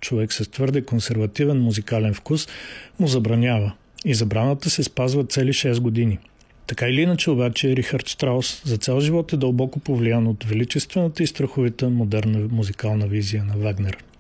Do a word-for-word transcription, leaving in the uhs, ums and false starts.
човек с твърде консервативен музикален вкус му забранява. И забраната се спазва цели шест години. Така или иначе обаче Рихард Штраус за цял живот е дълбоко повлиян от величествената и страховита модерна музикална визия на Вагнер.